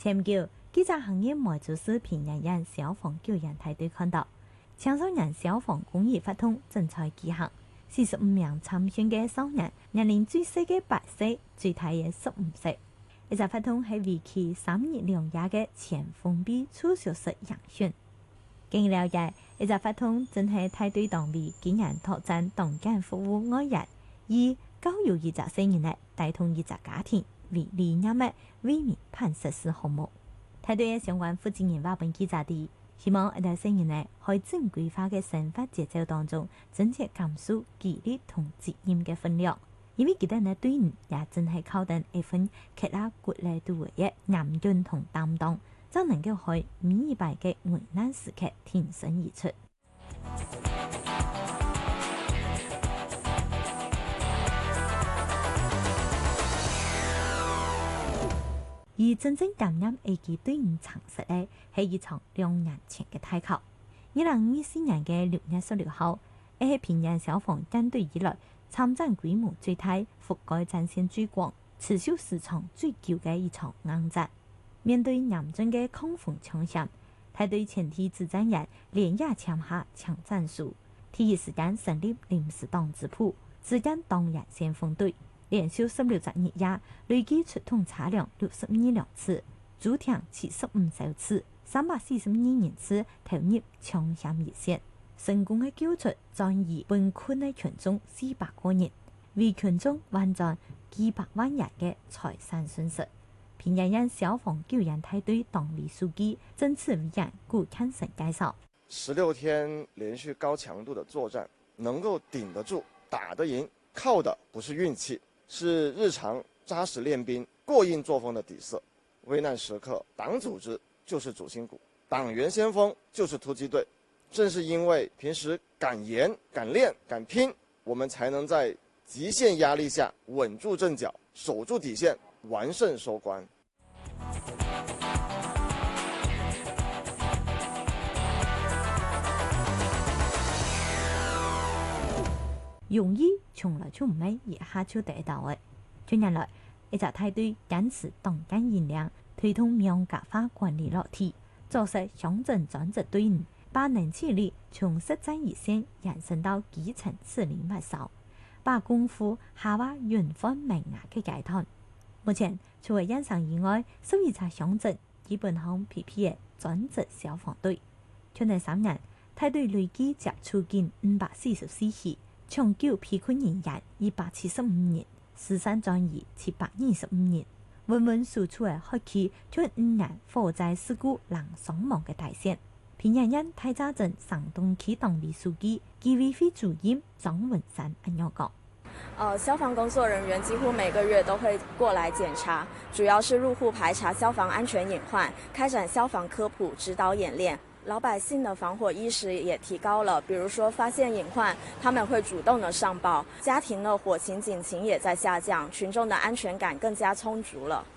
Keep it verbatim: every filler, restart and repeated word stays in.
前不久，記者行業梅州市平陽縣消防救援隊隊看到，青少年消防公益活動正在進行。四十五名參選嘅少年，年齡最細嘅八歲，最大嘅十五歲。一隻活動係為期三日兩夜嘅全封閉促銷式演選。經了解，一隻活動正係隊隊單位今年拓展動幹服務外延，以教育一隻成人嚟帶動一隻家庭為理念嘅為民辦實施項目。隊隊嘅相關負責人話俾記者知，希望一代成人咧，喺正規化嘅生活節奏當中，增加減少紀律同責任嘅分量。因為佢哋嘅隊員也正係靠緊一份極拉骨力度嘅嚴峻同擔當，就能夠喺每一擺嘅危難時刻挺身而出。而真正擔任 A 級隊伍常識嘅係一場兩年前嘅大考。二零二四年嘅六月十六號，係平陽消防艦隊以來參戰規模最大、覆蓋戰線最廣、持續時長最久嘅一場硬戰。面對嚴峻嘅抗風搶險，隊隊前期指戰員連夜簽下槍戰書，第一時間成立臨時黨支部，指認當日先鋒隊。連續十六日日夜，累計出動車輛六十二輛次，駐艇七十五艘次，三百四十二人次投入搶險熱線，成功嘅救出戰役崩潰嘅群眾四百個人，為群眾挽回幾百萬元嘅財產損失。平陽縣消防救援隊隊黨委書記曾志偉顧看神介紹： 十六天連續高強度的作戰，能夠頂得住、打得贏，靠的不是運氣。是日常扎實練兵、過硬作風的底色。危難時刻，黨組織就是主心骨，黨員先鋒就是突擊隊。正是因為平時敢嚴、敢練、敢拼，我們才能在極限壓力下穩住陣腳、守住底線，完勝收官。 容易從來就唔係一下就得到嘅。近年來，一隻隊隊堅持黨幹演練，推動苗家化管理落地，組成鄉鎮專職隊伍，把能氣力從實戰一線延伸到基層指令物手，把功夫下挖遠方萌芽嘅階段。目前，除咗縣城以外，十二隻鄉鎮基本上匹配嘅專職消防隊。去年三年，隊隊累計接觸近五百四十四起。搶救被困人員一百七十五人，屍傷戰役七百二十五人，穩穩輸出嘅學期將五年火災事故人傷亡嘅大線。平陽縣太查鎮上東區黨委書記、紀委會主任張文山咁樣講： 呃，消防工作人員幾乎每個月都會過來檢查，主要是入戶排查消防安全隱患，開展消防科普指導演練。老百姓的防火意識也提高了，比如說發現隱患，他們會主動的上報，家庭的火情警情也在下降，群眾的安全感更加充足了。